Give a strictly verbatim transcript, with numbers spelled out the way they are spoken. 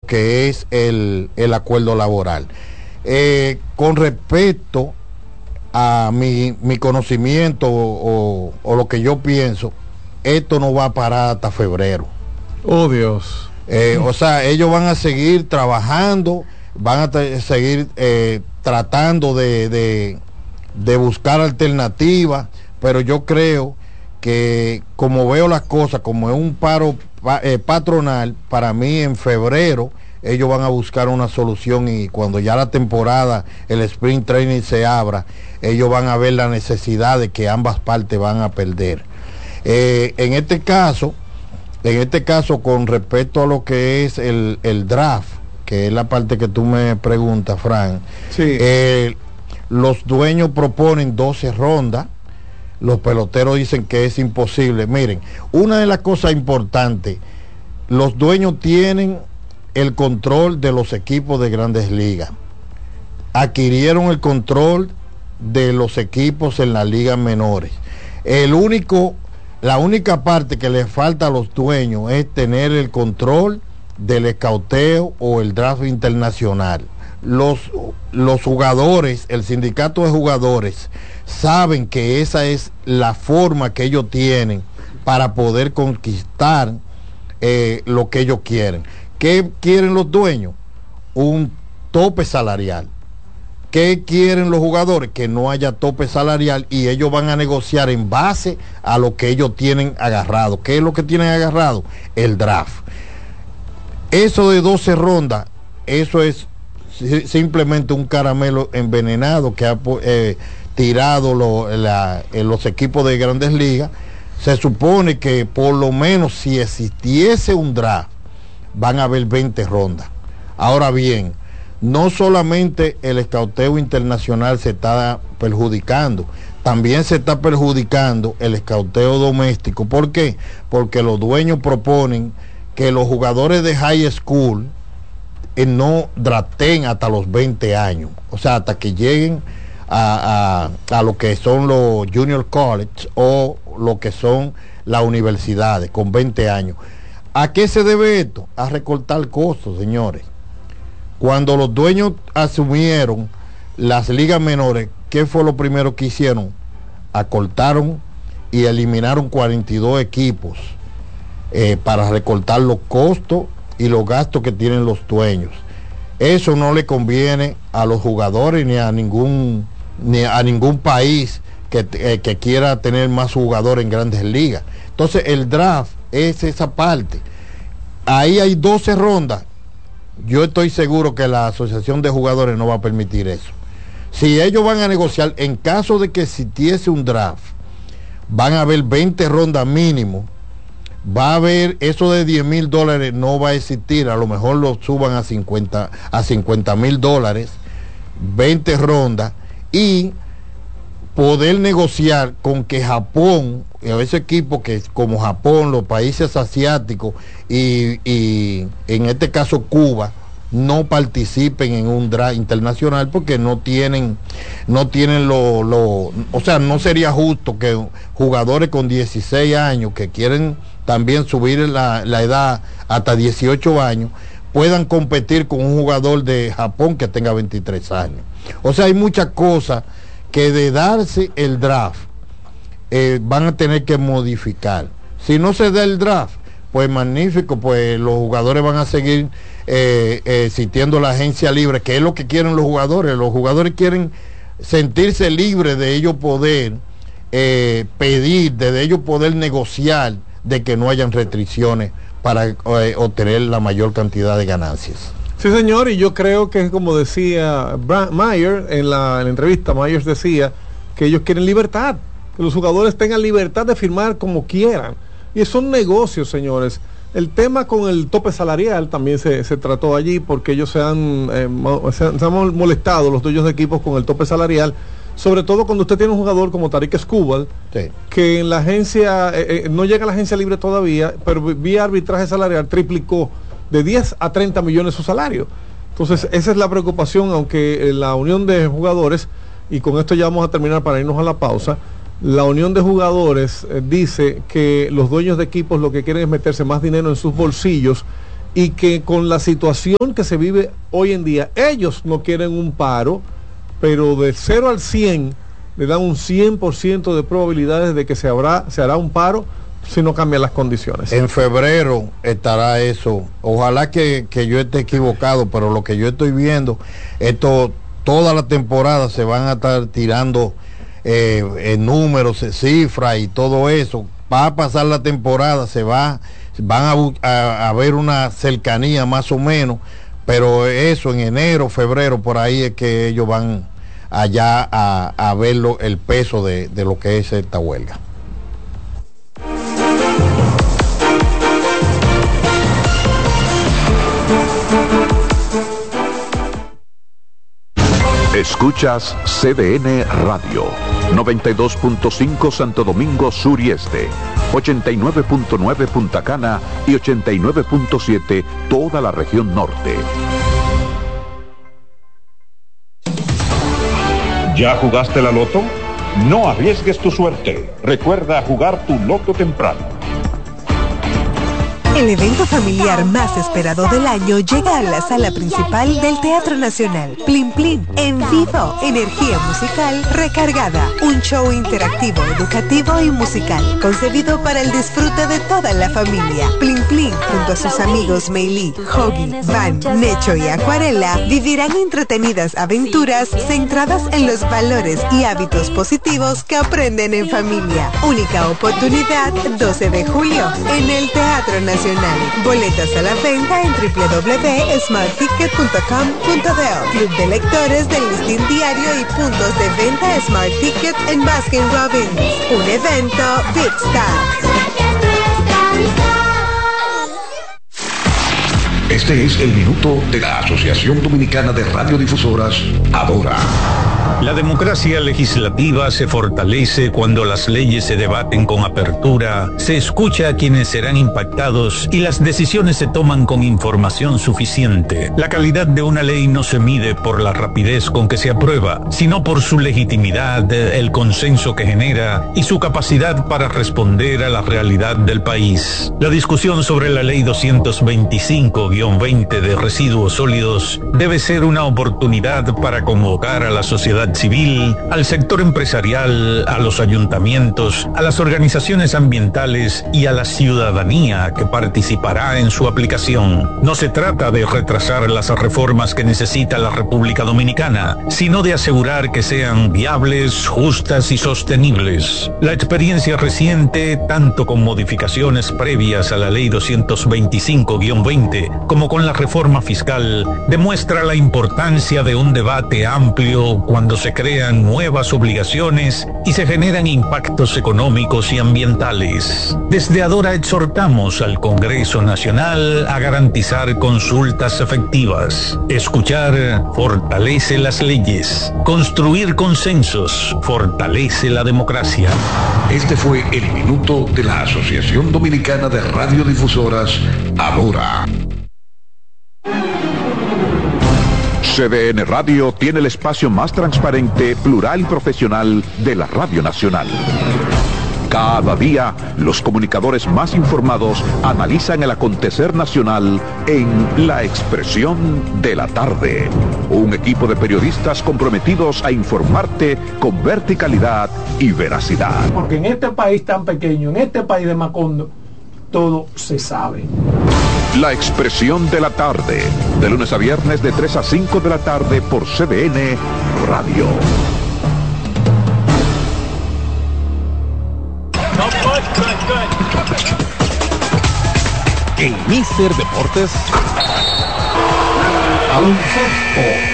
que es el, el acuerdo laboral. Eh, con respecto a mi, mi conocimiento o, o lo que yo pienso, esto no va a parar hasta febrero. Oh, Dios. Eh, o sea, ellos van a seguir trabajando, van a t- seguir eh, tratando de, de, de buscar alternativas, pero yo creo que como veo las cosas, como es un paro pa, eh, patronal, para mí en febrero ellos van a buscar una solución, y cuando ya la temporada, el sprint training se abra, ellos van a ver la necesidad de que ambas partes van a perder. Eh, en este caso, en este caso con respecto a lo que es el, el draft, que es la parte que tú me preguntas, Fran, sí. eh, los dueños proponen doce rondas, los peloteros dicen que es imposible. Miren, una de las cosas importantes, los dueños tienen el control de los equipos de Grandes Ligas, adquirieron el control de los equipos en las ligas menores. El único, la única parte que les falta a los dueños es tener el control del escauteo o el draft internacional. Los, los jugadores, el sindicato de jugadores, saben que esa es la forma que ellos tienen para poder conquistar eh, lo que ellos quieren. ¿Qué quieren los dueños? Un tope salarial. ¿Qué quieren los jugadores? Que no haya tope salarial, y ellos van a negociar en base a lo que ellos tienen agarrado. ¿Qué es lo que tienen agarrado? El draft. Eso de doce rondas, eso es simplemente un caramelo envenenado que ha eh, tirado lo, la, eh, los equipos de Grandes Ligas. Se supone que por lo menos si existiese un draft, van a haber veinte rondas. Ahora bien, no solamente el escauteo internacional se está perjudicando, también se está perjudicando el escauteo doméstico. ¿Por qué? Porque los dueños proponen que los jugadores de high school eh, no draften hasta los veinte años, o sea, hasta que lleguen a, a, a lo que son los junior college o lo que son las universidades con veinte años. ¿A qué se debe esto? A recortar costos, señores. Cuando los dueños asumieron las ligas menores, ¿qué fue lo primero que hicieron? Acortaron y eliminaron cuarenta y dos equipos eh, para recortar los costos y los gastos que tienen los dueños. Eso no le conviene a los jugadores ni a ningún, ni a ningún país que, eh, que quiera tener más jugadores en Grandes Ligas. Entonces el draft es esa parte. Ahí hay doce rondas. Yo estoy seguro que la asociación de jugadores no va a permitir eso. Si ellos van a negociar, en caso de que existiese un draft, van a haber veinte rondas mínimo. Va a haber eso de diez mil dólares, no va a existir. A lo mejor lo suban a cincuenta a cincuenta mil dólares, veinte rondas, y poder negociar con que Japón, ese equipo que como Japón, los países asiáticos y, y en este caso Cuba, no participen en un draft internacional porque no tienen no tienen lo, lo o sea, no sería justo que jugadores con dieciséis años que quieren también subir la, la edad hasta dieciocho años puedan competir con un jugador de Japón que tenga veintitrés años. O sea, hay muchas cosas que de darse el draft eh, van a tener que modificar. Si no se da el draft, pues magnífico, pues los jugadores van a seguir eh, eh, existiendo la agencia libre, que es lo que quieren los jugadores. Los jugadores quieren sentirse libres de ellos poder eh, pedir, de ellos poder negociar, de que no hayan restricciones para eh, obtener la mayor cantidad de ganancias. Sí, señor, y yo creo que como decía Brad Meyer en la, en la entrevista, Myers decía que ellos quieren libertad, que los jugadores tengan libertad de firmar como quieran. Y son negocios, señores. El tema con el tope salarial también se, se trató allí, porque ellos se han, eh, se han, se han molestado, los dueños de equipos, con el tope salarial, sobre todo cuando usted tiene un jugador como Tarik Skubal, sí, que en la agencia, eh, eh, no llega a la agencia libre todavía, pero vía arbitraje salarial triplicó de diez a treinta millones su salario. Entonces esa es la preocupación, aunque la unión de jugadores, y con esto ya vamos a terminar para irnos a la pausa, la unión de jugadores eh, dice que los dueños de equipos lo que quieren es meterse más dinero en sus bolsillos y que con la situación que se vive hoy en día, ellos no quieren un paro, pero de cero al cien le dan un cien por ciento de probabilidades de que se, habrá, se hará un paro si no cambian las condiciones. En febrero estará eso. Ojalá que, que yo esté equivocado, pero lo que yo estoy viendo, esto, toda la temporada se van a estar tirando eh, en números, cifras y todo eso. Va a pasar la temporada, se va, van a, a, a ver una cercanía más o menos, pero eso en enero, febrero, por ahí es que ellos van allá a, a ver lo, el peso de, de lo que es esta huelga. Escuchas C D N Radio, noventa y dos punto cinco Santo Domingo Sur y Este, ochenta y nueve punto nueve Punta Cana y ochenta y nueve punto siete toda la región norte. ¿Ya jugaste la loto? No arriesgues tu suerte. Recuerda jugar tu loto temprano. El evento familiar más esperado del año llega a la sala principal del Teatro Nacional. Plin Plin, en vivo, energía musical recargada, un show interactivo, educativo y musical, concebido para el disfrute de toda la familia. Plin Plin, junto a sus amigos Meili, Hoggy, Van, Necho y Acuarela, vivirán entretenidas aventuras centradas en los valores y hábitos positivos que aprenden en familia. Única oportunidad, doce de julio, en el Teatro Nacional. Boletas a la venta en doble u doble u doble u punto smart ticket punto com punto do. Club de lectores del Listín Diario y puntos de venta Smart Ticket en Baskin Robbins. Un evento Big Stars. Este es el minuto de la Asociación Dominicana de Radiodifusoras, Adora. La democracia legislativa se fortalece cuando las leyes se debaten con apertura, se escucha a quienes serán impactados y las decisiones se toman con información suficiente. La calidad de una ley no se mide por la rapidez con que se aprueba, sino por su legitimidad, el consenso que genera y su capacidad para responder a la realidad del país. La discusión sobre la ley doscientos veinticinco guión veinte de residuos sólidos debe ser una oportunidad para convocar a la sociedad civil, al sector empresarial, a los ayuntamientos, a las organizaciones ambientales y a la ciudadanía que participará en su aplicación. No se trata de retrasar las reformas que necesita la República Dominicana, sino de asegurar que sean viables, justas y sostenibles. La experiencia reciente, tanto con modificaciones previas a la ley doscientos veinticinco guión veinte como con la reforma fiscal, demuestra la importancia de un debate amplio cuando se crean nuevas obligaciones y se generan impactos económicos y ambientales. Desde Adora exhortamos al Congreso Nacional a garantizar consultas efectivas. Escuchar fortalece las leyes. Construir consensos fortalece la democracia. Este fue el minuto de la Asociación Dominicana de Radiodifusoras, Adora. C D N Radio tiene el espacio más transparente, plural y profesional de la Radio Nacional. Cada día, los comunicadores más informados analizan el acontecer nacional en La Expresión de la Tarde. Un equipo de periodistas comprometidos a informarte con verticalidad y veracidad. Porque en este país tan pequeño, en este país de Macondo, todo se sabe. La Expresión de la Tarde, de lunes a viernes de tres a cinco de la tarde por C D N Radio. En Mister Deportes, Baloncesto.